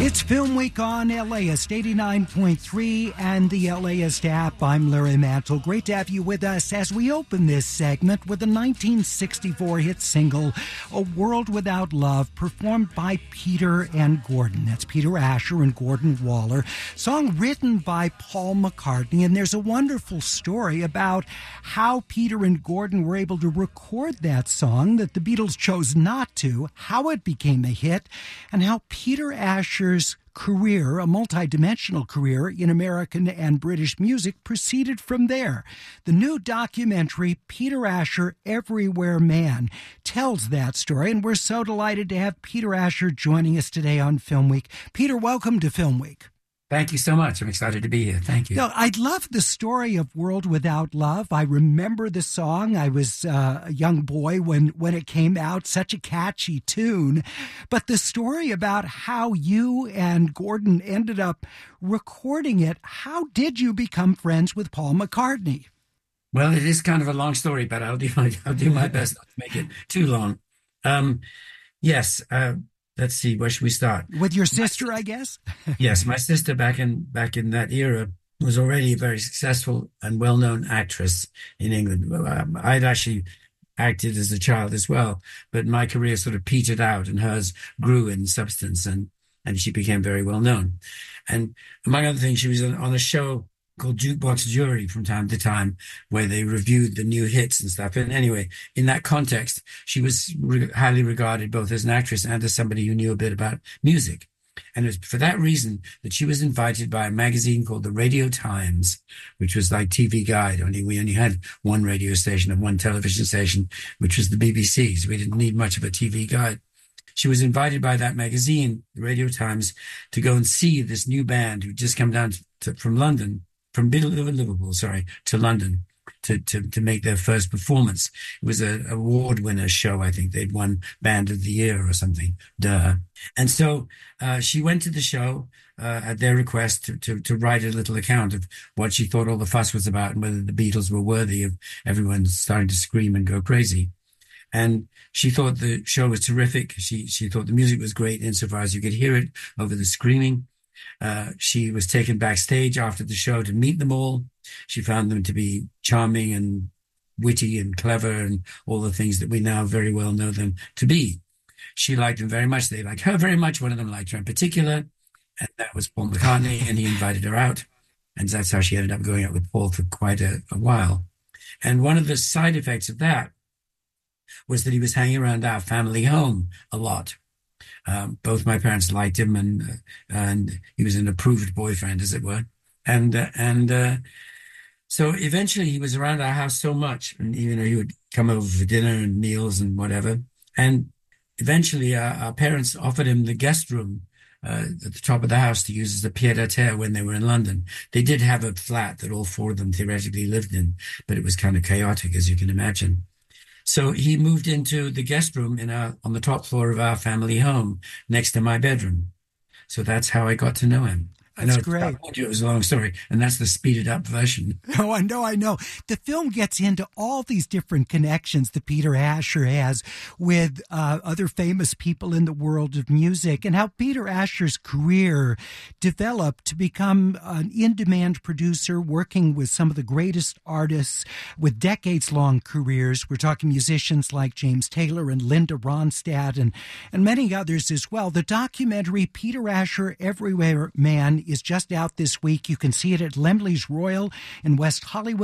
It's Film Week on LAist 89.3 and the LAist app. I'm Larry Mantle. Great to have you with us as we open this segment with a 1964 hit single, A World Without Love, performed by Peter and Gordon. That's Peter Asher and Gordon Waller. Song written by Paul McCartney. And there's a wonderful story about how Peter and Gordon were able to record that song that the Beatles chose not to, how it became a hit, and how Peter Asher's career, a multi-dimensional career in American and British music, proceeded from there. The new documentary, Peter Asher, Everywhere Man, tells that story, and we're so delighted to have Peter Asher joining us today on Film Week. Peter, welcome to Film Week. Thank you so much. I'm excited to be here. Thank you. I love the story of World Without Love. I remember the song. I was a young boy when it came out, such a catchy tune. But the story about how you and Gordon ended up recording it, how did you become friends with Paul McCartney? Well, it is kind of a long story, but I'll do my best not to make it too long. Yes. Let's see, where should we start? With your sister, I guess? Yes, my sister back in that era was already a very successful and well-known actress in England. I'd actually acted as a child as well, but my career sort of petered out and hers grew in substance, and she became very well-known. And among other things, she was on a show called Jukebox Jury from time to time, where they reviewed the new hits and stuff. And anyway, in that context, she was highly regarded both as an actress and as somebody who knew a bit about music. And it was for that reason that she was invited by a magazine called the Radio Times, which was like TV Guide, only we only had one radio station and one television station, which was the BBC, so we didn't need much of a TV guide. She was invited by that magazine, the Radio Times, to go and see this new band who'd just come down from Liverpool, to London to make their first performance. It was an award winner show. I think they'd won Band of the Year or something. Duh. And so she went to the show at their request to write a little account of what she thought all the fuss was about and whether the Beatles were worthy of everyone starting to scream and go crazy. And she thought the show was terrific. She thought the music was great insofar as you could hear it over the screaming. She was taken backstage after the show to meet them all. She found them to be charming and witty and clever and all the things that we now very well know them to be. She liked them very much. They liked her very much. One of them liked her in particular, and that was Paul McCartney, and he invited her out. And that's how she ended up going out with Paul for quite a while. And one of the side effects of that was that he was hanging around our family home a lot. Both my parents liked him, and he was an approved boyfriend, as it were. So eventually he was around our house so much, and he would come over for dinner and meals and whatever. And eventually our parents offered him the guest room at the top of the house to use as a pied-à-terre when they were in London. They did have a flat that all four of them theoretically lived in, but it was kind of chaotic, as you can imagine. So he moved into the guest room on the top floor of our family home next to my bedroom. So that's how I got to know him. That's great. It was a long story, and that's the speeded up version. Oh, I know. The film gets into all these different connections that Peter Asher has with other famous people in the world of music, and how Peter Asher's career developed to become an in-demand producer working with some of the greatest artists with decades-long careers. We're talking musicians like James Taylor and Linda Ronstadt and many others as well. The documentary Peter Asher, Everywhere Man is just out this week. You can see it at Laemmle's Royal in West Hollywood.